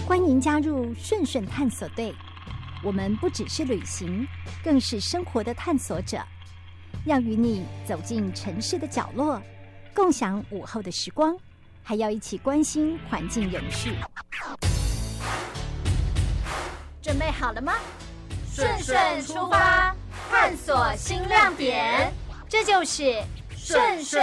欢迎加入顺顺探索队，我们不只是旅行，更是生活的探索者，要与你走进城市的角落，共享午后的时光，还要一起关心环境永续。准备好了吗？ 顺顺出发，探索新亮点， 这就是顺顺